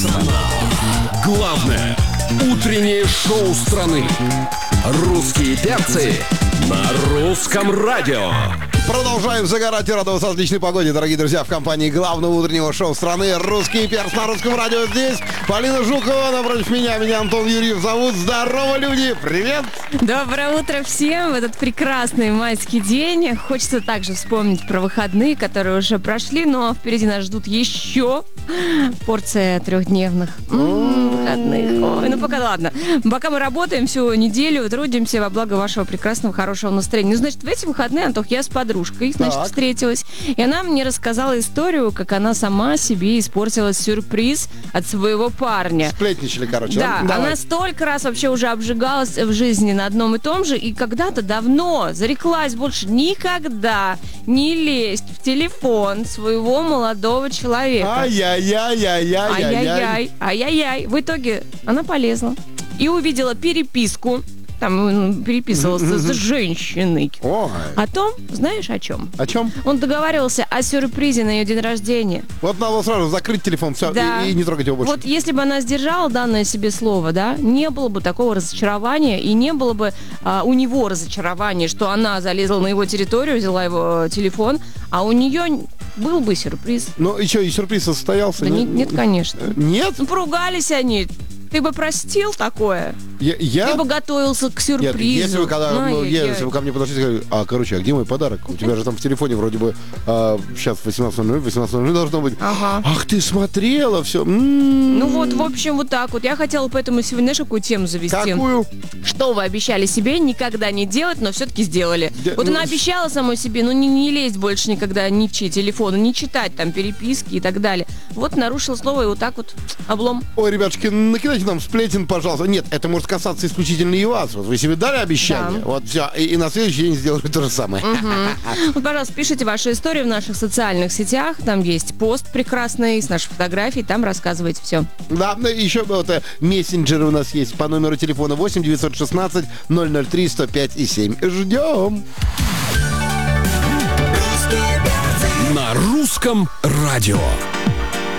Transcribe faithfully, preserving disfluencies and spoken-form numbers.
страна. Главное утреннее шоу страны. Русские перцы на русском радио. Продолжаем загорать и радоваться отличной погоде, дорогие друзья, в компании главного утреннего шоу страны «Русский перц» на русском радио. Здесь Полина Жукова, напротив меня, меня Антон Юрьев зовут. Здорово, люди! Привет! Доброе утро всем в этот прекрасный майский день. Хочется также вспомнить про выходные, которые уже прошли, но впереди нас ждут еще порция трехдневных м-м, выходных. Ой, ну пока ладно. Пока мы работаем всю неделю, трудимся во благо вашего прекрасного, хорошего настроения. Ну, значит, в эти выходные, Антох, я с подружкой, значит, Так. встретилась. И она мне рассказала историю, как она сама себе испортила сюрприз от своего парня. Сплетничали, короче. Да, Давай. она столько раз вообще уже обжигалась в жизни на одном и том же, и когда-то давно зареклась больше никогда не лезть в телефон своего молодого человека. Ай-яй-яй-яй-яй-яй. Ай-яй-яй, ай-яй-яй. В итоге она полезла и увидела переписку. Там он переписывался с женщиной. Ой. О том, знаешь о чем? О чем? Он договаривался о сюрпризе на ее день рождения. Вот надо сразу закрыть телефон, все, Да. и, и не трогать его больше. Вот если бы она сдержала данное себе слово, да, не было бы такого разочарования, и не было бы а, у него разочарования, что она залезла на его территорию, взяла его телефон, а у нее был бы сюрприз. Ну, и что, и сюрприз состоялся? Да нет, нет, конечно. Нет? Ну, поругались они. Ты бы простил такое? Я... я... Ты бы готовился к сюрпризу. Нет, если вы, когда, ну, Ай-яй-яй. если вы ко мне подошли и сказали, а, короче, а где мой подарок? У тебя же там в телефоне вроде бы а, сейчас восемнадцать ноль ноль, восемнадцать ноль ноль должно быть. Ага. Ах, ты смотрела все. М-м-м. Ну вот, в общем, вот так вот. Я хотела поэтому сегодня, знаешь, какую тему завести? Какую? Что вы обещали себе никогда не делать, но все-таки сделали. Да, вот ну, она обещала самой себе, ну не, не лезть больше никогда ни в чьи телефоны, не читать там переписки и так далее. Вот нарушила слово и вот так вот облом. Ой, ребятушки, накидайте нам сплетен, пожалуйста. Нет, это может касаться исключительно и вас. Вот вы себе дали обещание, Да. вот все, и, и на следующий день сделали то же самое. Вот, пожалуйста, пишите ваши истории в наших социальных сетях. Там есть пост прекрасный с нашей фотографией. Там рассказывайте все. Да, ну, еще вот, э, мессенджеры у нас есть по номеру телефона восемь девятьсот шестнадцать ноль ноль три сто пять и семь. Ждем. На русском радио.